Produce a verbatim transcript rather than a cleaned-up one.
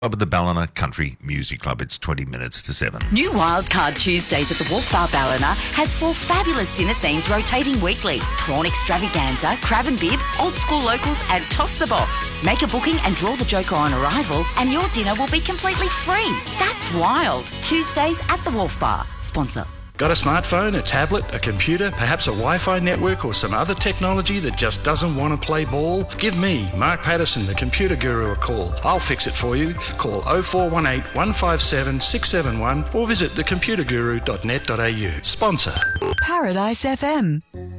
Club at the Ballina Country Music Club. It's twenty minutes to seven. New Wildcard Tuesdays at the Wolf Bar Ballina has four fabulous dinner themes rotating weekly. Prawn extravaganza, crab and bib, old school locals and toss the boss. Make a booking and draw the joker on arrival and your dinner will be completely free. That's wild. Tuesdays at the Wolf Bar. Sponsor. Got a smartphone, a tablet, a computer, perhaps a Wi-Fi network or some other technology that just doesn't want to play ball? Give me, Mark Patterson, the computer guru, a call. I'll fix it for you. Call oh four one eight, one five seven, six seven one or visit the computer guru dot net dot a u. Sponsor. Paradise F M.